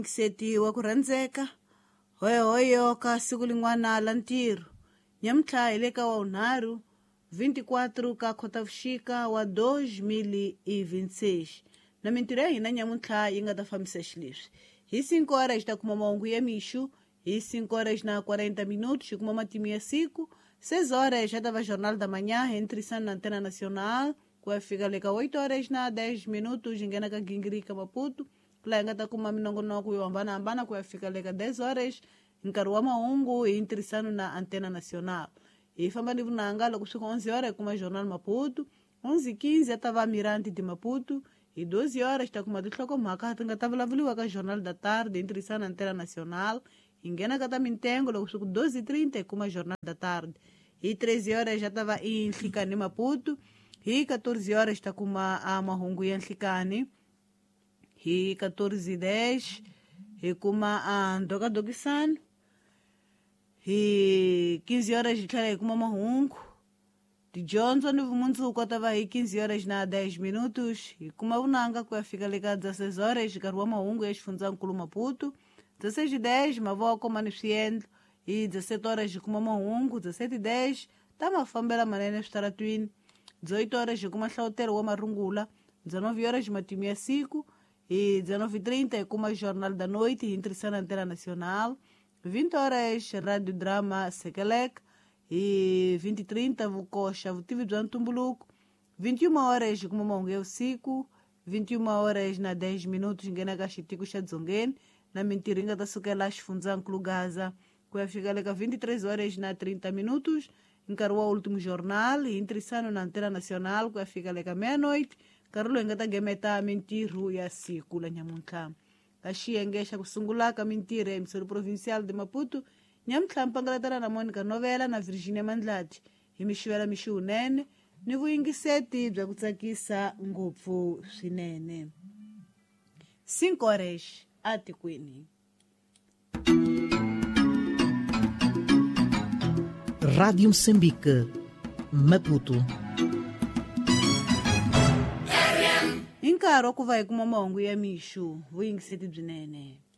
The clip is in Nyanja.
Seti wa ku rhandzeka hoyo ka siku lin'wana la ntirho nyamutlha hi le ka wa unharhu 24 ka khotavuxika wa 2026 na mintirho ya hina nyamutlha yi nga ta fambisa xileswi hi 5 horas ta kuma mahungu ya mixo hi 5 horas na 40 minutos xi kuma matimu ya siku 6 horas ya ta va jornal da manhã entrisando na antena nacional ku ya fika le ka 8 horas na 10 minutos hi nghena ka gingirika Maputo laha hi nga ta kuma minongonoko yo hambanahambana ku ya fika le ka 10 horas nkarhi wa mahungu hi ntirhisano na antena nacional hi famba ni vunanga loko swi 11 horas hi kuma jornal Maputo 11:15 ya ta va Mirante de Maputo hi 12 horas ta kuma tinhlokomhaka ti nga ta vulavuriwa ka jornal da tarde hi ntirhisano na antena nacional hi nghena ka ta mitengo loko swi ku 12:30 hi kuma jornal da tarde hi 13 horas ya ta va i nhlikani Maputo hi 14 horas ta kuma mahungu ya nhlikani hi 14:10 hi kuma ndokadokisano hi 15 horas hi tlhela hi kuma mahungu tidyondzo ni vumundzuku ta va hi 15 horas na 10 minutos hi kuma vunanga ku ya fika le ka 16 horas nkarhi wa mahungu ya xifundzankulu Maputo 16:10 mavoko mani swiendlo hi 17 horas hi kuma mahungu 17:10 ta mafambela manene switaratwini 18 horas hi kuma nhlawutelo wa marungula 19 horas matimu ya siku hi 19:30 hi kuma jornal da noite hi ntirhisano antena nacional 20 horas radio drama Sekelek hi 20:30 vukoxa vutivi bya ntumbuluko 21 horas hi kuma mahungu ya usiku 21 horas na 10 minutos nghena ka xitiku xa dzongeni na mintirho yi nga ta sukela xifundzankulu Gaza ku ya fika le ka 23 horas na 30 minutos nkarhi wa último jornal hi ntirhisano na antena nacional ku ya fika le ka meia-noite nkarhi loyi nga ta gemeta mintirho ya siku la nyamuntlha ka xiyenge xa ku sungula ka mintirho ya emisolo provincial de Maputo nyamuntlha mpangalatana na Monica Novela na Virginia Mandlati hi mixivela mixihunene ni vuyingiseti bya ku tsakisa ngopfu swinene 5 horas a tikweni. Rádio Moçambique, Maputo. Hi nkarhi wa ku va hi kuma mahungu ya mixo vuyingiseti byinene.